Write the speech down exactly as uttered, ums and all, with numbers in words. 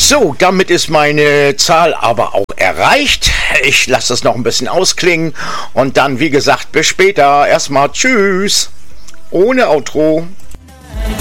So, damit ist meine Zahl aber auch erreicht. Ich lasse es noch ein bisschen ausklingen und dann, wie gesagt, bis später. Erstmal tschüss. Ohne Outro.